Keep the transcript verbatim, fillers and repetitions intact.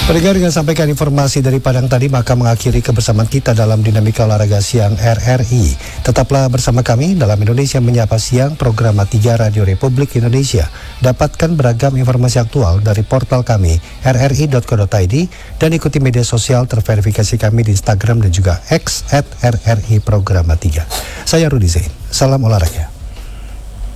Pendengar, dengan sampaikan informasi dari Padang tadi, maka mengakhiri kebersamaan kita dalam Dinamika Olahraga Siang R R I. Tetaplah bersama kami dalam Indonesia Menyapa Siang, program tiga Radio Republik Indonesia. Dapatkan beragam informasi aktual dari portal kami r r i dot co dot i d dan ikuti media sosial terverifikasi kami di Instagram dan juga X at R R I Programa tiga. Saya Rudi Zain. Salam olahraga.